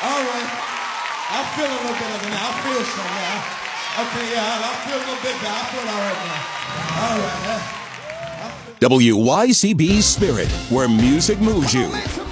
All right. I feel a little better than that. I feel some now. Okay, yeah, I feel a little bit better. I feel all right now. All right. WYCB Spirit, where music moves you.